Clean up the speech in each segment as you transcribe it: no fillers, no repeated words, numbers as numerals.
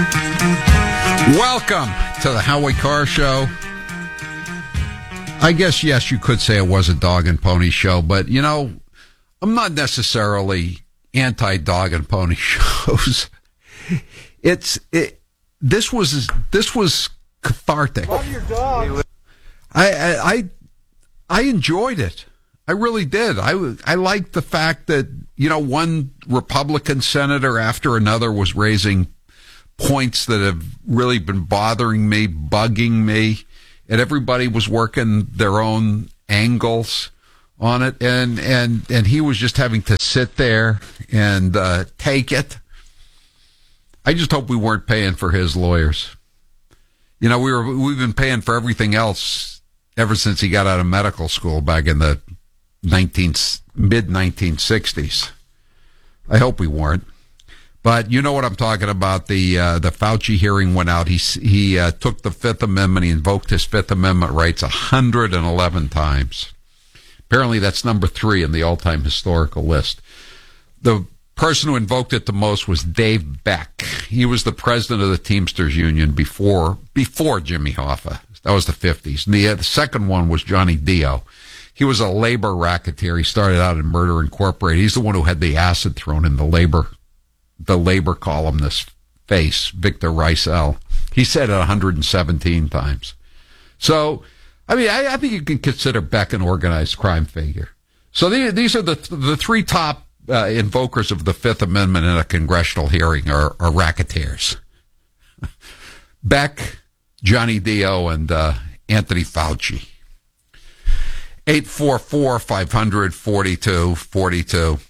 Welcome to the Howie Carr Show. I guess, yes, you could say it was a dog and pony show, but, you know, I'm not necessarily anti-dog and pony shows. This was cathartic. Love your dog. I enjoyed it. I really did. I liked the fact that, you know, one Republican senator after another was raising points that have really been bothering me, bugging me, and everybody was working their own angles on it, and he was just having to sit there and take it. I just hope we weren't paying for his lawyers. You know, we've been paying for everything else ever since he got out of medical school back in the mid-1960s. I hope we weren't. But you know what I'm talking about. The Fauci hearing went out. He took the Fifth Amendment. He invoked his Fifth Amendment rights 111 times. Apparently that's number 3 in the all-time historical list. The person who invoked it the most was Dave Beck. He was the president of the Teamsters Union before Jimmy Hoffa. That was the 50s. And the second one was Johnny Dio. He was a labor racketeer. He started out in Murder Incorporated. He's the one who had the acid thrown in the labor columnist's face, Victor Reisel. He said it 117 times. So, I mean, I think you can consider Beck an organized crime figure. So these are the 3 top invokers of the Fifth Amendment in a congressional hearing are racketeers. Beck, Johnny Dio, and Anthony Fauci. 844-500-4242.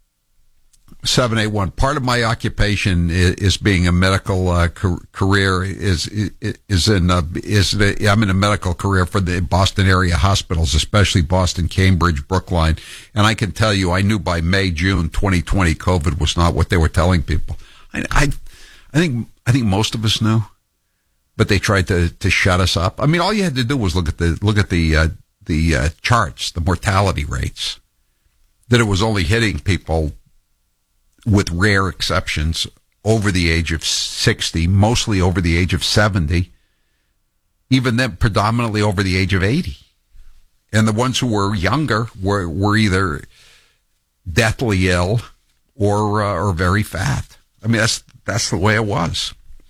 781. Part of my occupation is being a medical career. I'm in a medical career for the Boston area hospitals, especially Boston, Cambridge, Brookline. And I can tell you, I knew by May, June 2020, COVID was not what they were telling people. I think most of us knew, but they tried to shut us up. I mean, all you had to do was look at the charts, the mortality rates, that it was only hitting people, with rare exceptions, over the age of 60, mostly over the age of 70, even then predominantly over the age of 80. And the ones who were younger were either deathly ill or very fat. I mean, that's the way it was.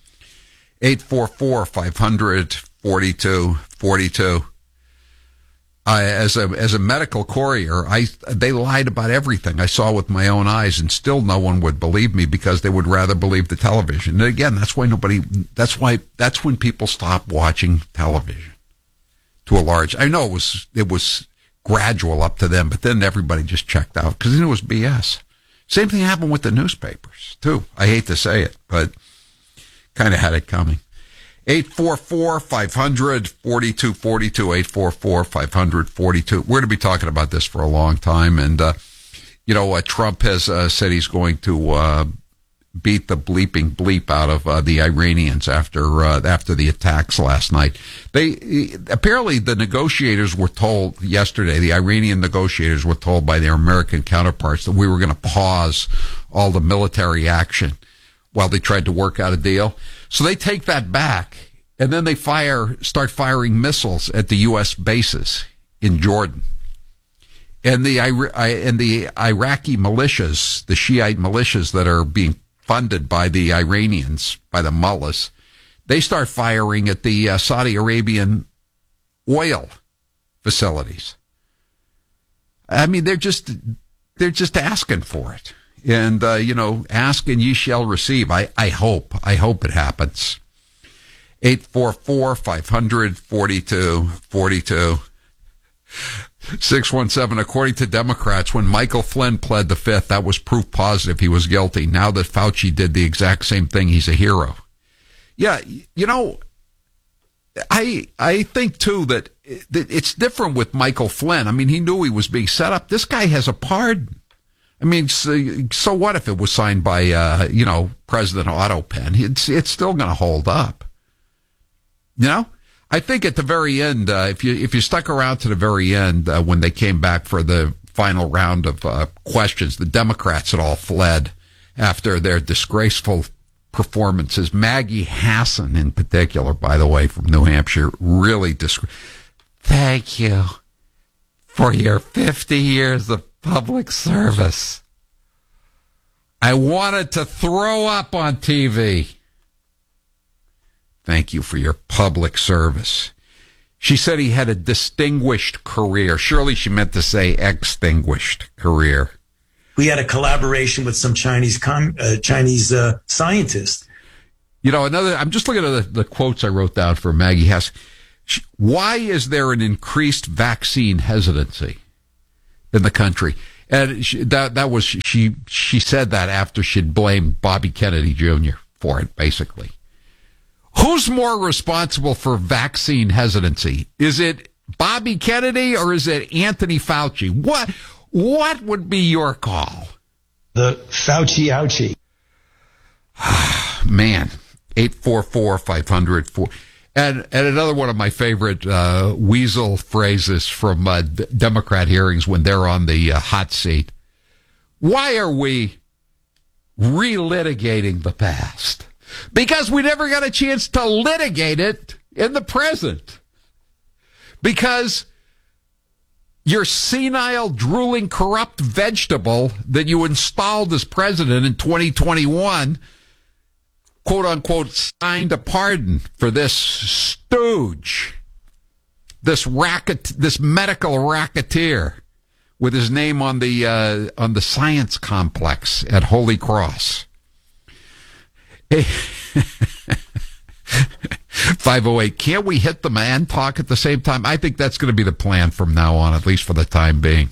844-500-4242. As a medical courier, they lied about everything I saw with my own eyes, and still no one would believe me because they would rather believe the television. And again, that's when people stop watching television to a large. I know it was gradual up to them, but then everybody just checked out because it was BS. Same thing happened with the newspapers too. I hate to say it, but kind of had it coming. 844-500-4242, 844-500-42. We're going to be talking about this for a long time. And, Trump has said he's going to beat the bleeping bleep out of the Iranians after the attacks last night. Apparently the negotiators were told yesterday, the Iranian negotiators were told by their American counterparts that we were going to pause all the military action while they tried to work out a deal. So they take that back, and then they start firing missiles at the U.S. bases in Jordan. And the Iraqi militias, the Shiite militias that are being funded by the Iranians, by the mullahs, they start firing at the Saudi Arabian oil facilities. I mean, they're just asking for it. And, ask and ye shall receive. I hope it happens. 844-500-4242. 617, according to Democrats, when Michael Flynn pled the Fifth, that was proof positive he was guilty. Now that Fauci did the exact same thing, he's a hero. Yeah, I think, too, that it's different with Michael Flynn. I mean, he knew he was being set up. This guy has a pardon. I mean, so what if it was signed by, President Otto Penn? It's still going to hold up. I think at the very end, if you stuck around to the very end, when they came back for the final round of questions, the Democrats had all fled after their disgraceful performances. Maggie Hassan, in particular, by the way, from New Hampshire, really thank you for your 50 years of public service. I wanted to throw up on TV. Thank you for your public service. She said he had a distinguished career. Surely she meant to say extinguished career. We had a collaboration with some Chinese scientists. You know, I'm just looking at the quotes I wrote down for Maggie Hess. Why is there an increased vaccine hesitancy in the country? And she said that after she'd blamed Bobby Kennedy Jr. for it, basically. Who's more responsible for vaccine hesitancy? Is it Bobby Kennedy or is it Anthony Fauci? What would be your call? The Fauci ouchie. Man, 844-500-4. And another one of my favorite weasel phrases from Democrat hearings when they're on the hot seat. Why are we relitigating the past? Because we never got a chance to litigate it in the present. Because your senile, drooling, corrupt vegetable that you installed as president in 2021, quote unquote, signed a pardon for this stooge, this medical racketeer with his name on the science complex at Holy Cross. 508, can't we hit them and talk at the same time? I think that's going to be the plan from now on, at least for the time being.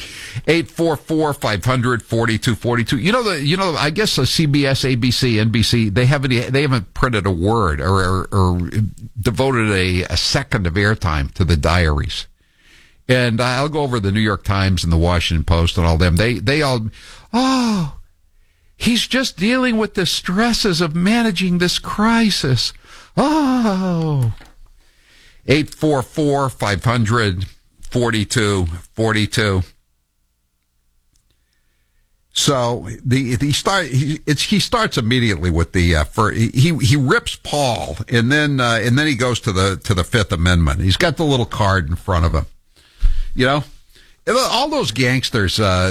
844-500-4242. You know, I guess CBS, ABC, NBC, they haven't printed a word or devoted a second of airtime to the diaries. And I'll go over the New York Times and the Washington Post and all them. They all, he's just dealing with the stresses of managing this crisis. 844-500-4242. So he starts immediately with he rips Paul and then he goes to the Fifth Amendment. He's got the little card in front of him. You know, all those gangsters.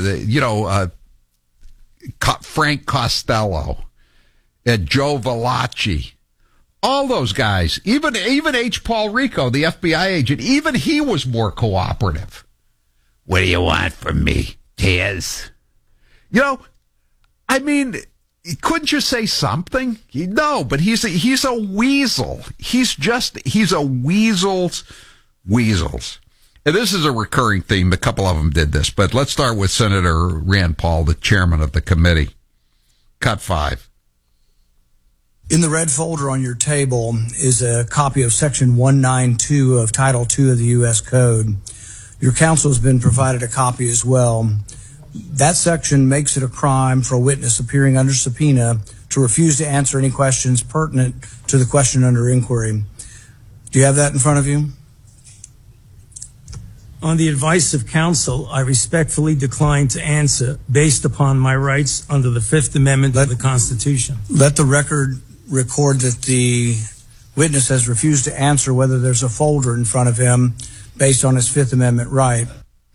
Frank Costello, Joe Valachi, all those guys. Even H. Paul Rico, the FBI agent, even he was more cooperative. What do you want from me, Taz? You know, I mean, couldn't you say something? No, but he's a weasel. He's a weasel's. And this is a recurring theme. A couple of them did this, but let's start with Senator Rand Paul, the chairman of the committee. Cut 5. In the red folder on your table is a copy of Section 192 of Title II of the U.S. Code. Your counsel has been provided a copy as well. That section makes it a crime for a witness appearing under subpoena to refuse to answer any questions pertinent to the question under inquiry. Do you have that in front of you? On the advice of counsel, I respectfully decline to answer based upon my rights under the Fifth Amendment of the Constitution. Let the record record that the witness has refused to answer whether there's a folder in front of him based on his Fifth Amendment right.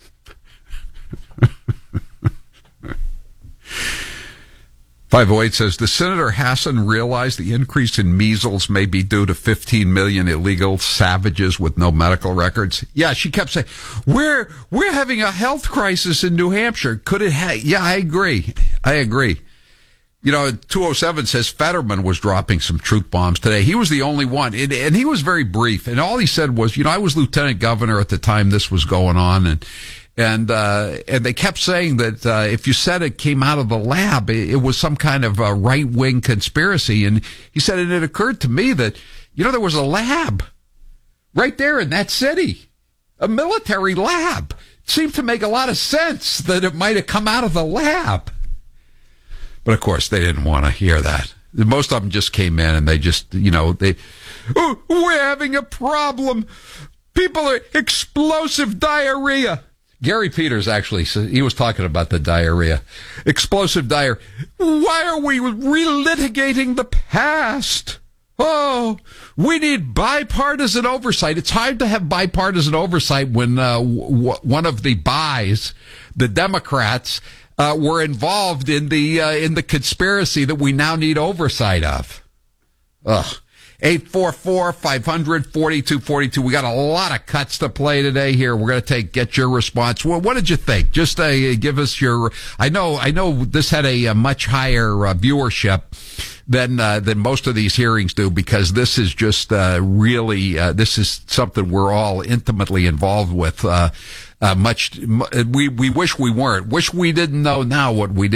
508 says, does Senator Hassan realize the increase in measles may be due to 15 million illegal savages with no medical records? Yeah, she kept saying, we're having a health crisis in New Hampshire. Could it yeah, I agree. You know, 207 says Fetterman was dropping some truth bombs today. He was the only one, and he was very brief. And all he said was, I was lieutenant governor at the time this was going on, and they kept saying that if you said it came out of the lab, it was some kind of a right-wing conspiracy. And he said, and it occurred to me that, there was a lab right there in that city, a military lab. It seemed to make a lot of sense that it might have come out of the lab. But, of course, they didn't want to hear that. Most of them just came in and they just, we're having a problem. People are explosive diarrhea. Gary Peters actually, he was talking about the diarrhea. Explosive diarrhea. Why are we relitigating the past? Oh, we need bipartisan oversight. It's hard to have bipartisan oversight when one of the buys, the Democrats, were involved in the conspiracy that we now need oversight of. Ugh. 844-500-4242. We got a lot of cuts to play today here. We're going to get your response. Well, what did you think? Just give us your, I know this had a much higher viewership than most of these hearings do, because this is just really this is something we're all intimately involved with. We wish we weren't. Wish we didn't know now what we did.